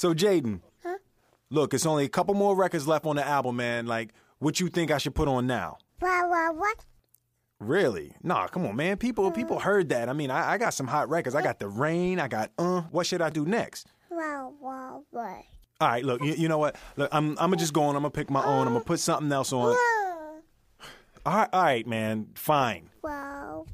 So, Jaden, Huh? look, it's only a couple more records left on the album, man. Like, what you think I should put on now? What? Really? Nah, come on, man. People heard that. I mean, I got some hot records. I got The Rain. I got, What should I do next? What? All right, look, you know what? Look, I'm gonna just go on. I'm gonna pick my own. I'm gonna put something else on. All right, man. Fine. Wow.